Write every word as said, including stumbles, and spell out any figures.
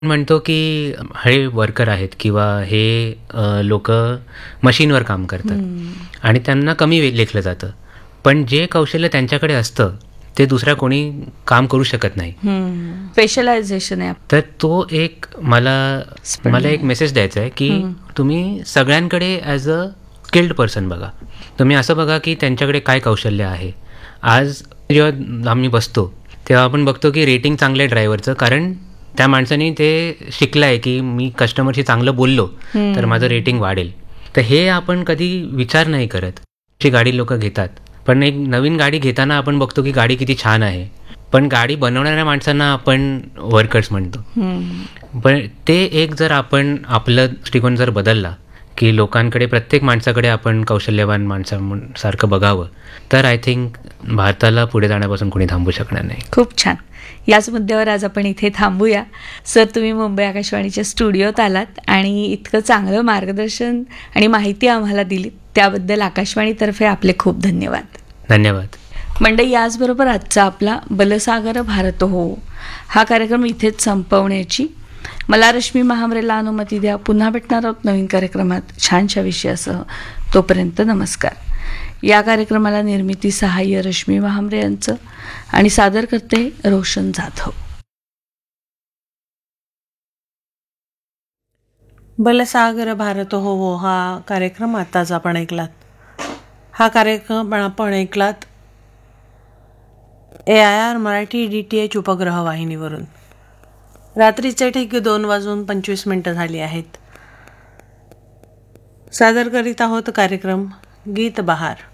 म्हणतो की हे वर्कर आहेत किंवा हे लोक मशीनवर काम करतात आणि त्यांना कमी वे- लेखलं जातं, पण जे कौशल्य त्यांच्याकडे असतं ते दुसऱ्या कोणी काम करू शकत नाही. स्पेशलायझेशन आहे. तर तो एक मला मला एक मेसेज द्यायचा आहे की तुम्ही सगळ्यांकडे ॲज अ स्किल्ड पर्सन बघा. तुम्ही असं बघा की त्यांच्याकडे काय कौशल्य आहे. आज जेव्हा आम्ही बसतो तेव्हा आपण बघतो की रेटिंग चांगलं आहे ड्रायव्हरचं, कारण त्या माणसाने ते शिकलं आहे की मी कस्टमरशी चांगलं बोललो तर माझं रेटिंग वाढेल. तर हे आपण कधी विचार नाही करत. अशी गाडी लोक घेतात, पण एक नवीन गाडी घेताना आपण बघतो की गाडी किती छान आहे, पण गाडी बनवणाऱ्या माणसांना आपण वर्कर्स म्हणतो. पण ते एक जर आपण आपलं दृष्टिकोन जर बदलला की लोकांकडे, प्रत्येक माणसाकडे आपण कौशल्यवान माणसासारखं बघावं, तर आय थिंक भारताला पुढे जाण्यापासून कोणी थांबू शकणार नाही. खूप छान. याच मुद्द्यावर आज आपण इथे थांबूया. सर, तुम्ही मुंबई आकाशवाणीच्या स्टुडिओत आलात आणि इतकं चांगलं मार्गदर्शन आणि माहिती आम्हाला दिली, त्याबद्दल आकाशवाणीतर्फे आपले खूप धन्यवाद. धन्यवाद. मंडळी, याचबरोबर आजचा आपला बलसागर भारत हो हा कार्यक्रम इथेच संपवण्याची मला रश्मी महामरेला अनुमती द्या. पुन्हा भेटणार आहोत नवीन कार्यक्रमात छानशा विषयासह. तोपर्यंत नमस्कार. या कार्यक्रमाला निर्मिती सहाय्य रश्मी महामरे यांचं आणि सादर करते रोशन जाधव. बलसागर भारत हो हो हा कार्यक्रम आत्ताच आपण ऐकलात. हा कार्यक्रम आपण ऐकलात ए I R Marathi D T H उपग्रह वाहिनीवरून. रात्रीचे ठीक दोन वाजून पंचवीस मिनटं झाली आहेत. सादर करीत आहोत कार्यक्रम गीत बहार.